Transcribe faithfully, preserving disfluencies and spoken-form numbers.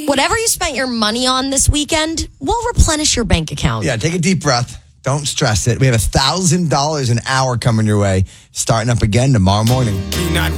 whatever you spent your money on this weekend, we'll replenish your bank account. Yeah, take a deep breath. Don't stress it. We have one thousand dollars an hour coming your way, starting up again tomorrow morning.